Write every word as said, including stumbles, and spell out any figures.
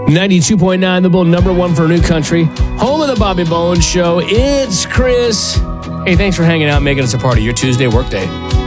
ninety-two point nine, the Bull, number one for New Country. Home of the Bobby Bones Show. It's Chris. Hey, thanks for hanging out, making us a part of your Tuesday workday.